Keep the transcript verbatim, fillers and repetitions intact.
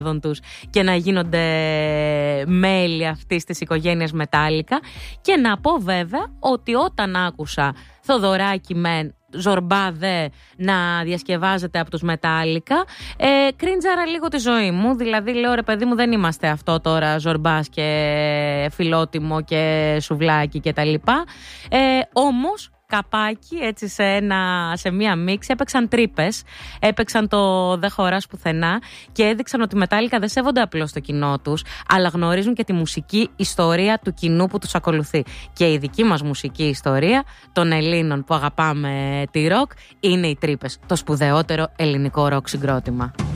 τους και να γίνονται μέλη αυτής της οικογένειας Μετάλλικα. Και να πω βέβαια ότι όταν άκουσα Θοδωράκη μεν, Ζορμπά δε να διασκευάζεται από τους Μετάλλικα, ε, κρίντζαρα λίγο τη ζωή μου. Δηλαδή λέω, ρε παιδί μου, δεν είμαστε αυτό τώρα Ζορμπάς και Φιλότιμο και Σουβλάκι και τα λοιπά. Ε, όμως καπάκι, έτσι σε, ένα, σε μία μίξη, έπαιξαν τρύπες, έπαιξαν το «Δε χωράς πουθενά» και έδειξαν ότι οι Μετάλλικα δεν σέβονται απλώς το κοινό τους, αλλά γνωρίζουν και τη μουσική ιστορία του κοινού που τους ακολουθεί. Και η δική μας μουσική ιστορία των Ελλήνων που αγαπάμε τη ροκ είναι οι τρύπες, το σπουδαιότερο ελληνικό ροκ συγκρότημα.